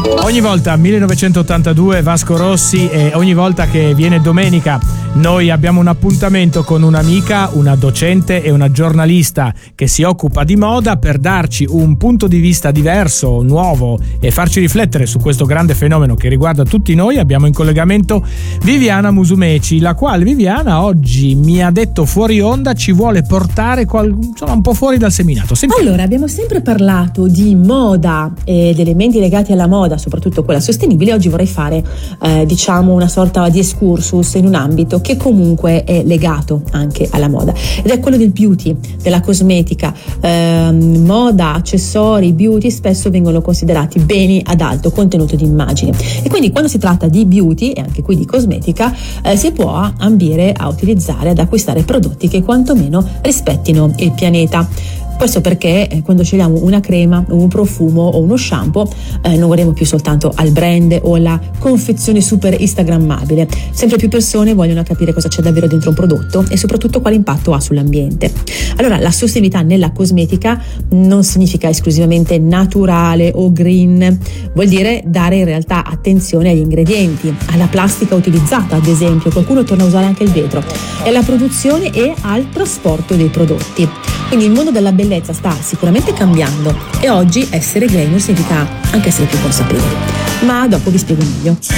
Ogni volta 1982 Vasco Rossi, e ogni volta che viene domenica noi abbiamo un appuntamento con un'amica, una docente e una giornalista che si occupa di moda per darci un punto di vista diverso, nuovo e farci riflettere su questo grande fenomeno che riguarda tutti noi. Abbiamo in collegamento Viviana Musumeci, la quale Viviana oggi mi ha detto fuori onda ci vuole portare un po' fuori dal seminato. Sentiamo. Allora, abbiamo sempre parlato di moda ed elementi legati alla moda, soprattutto quella sostenibile. Oggi vorrei fare una sorta di excursus in un ambito che comunque è legato anche alla moda, ed è quello del beauty, della cosmetica. Moda, accessori, beauty spesso vengono considerati beni ad alto contenuto di immagine, e quindi quando si tratta di beauty e anche qui di cosmetica si può ambire a utilizzare, ad acquistare prodotti che quantomeno rispettino il pianeta. Questo perché quando scegliamo una crema, un profumo o uno shampoo non guardiamo più soltanto al brand o alla confezione super instagrammabile. Sempre più persone vogliono capire cosa c'è davvero dentro un prodotto e soprattutto quale impatto ha sull'ambiente. Allora, la sostenibilità nella cosmetica non significa esclusivamente naturale o green, vuol dire dare in realtà attenzione agli ingredienti, alla plastica utilizzata ad esempio, qualcuno torna a usare anche il vetro, e alla produzione e al trasporto dei prodotti. Quindi il mondo della bellezza sta sicuramente cambiando, e oggi essere green significa anche essere più consapevoli. Ma dopo vi spiego meglio.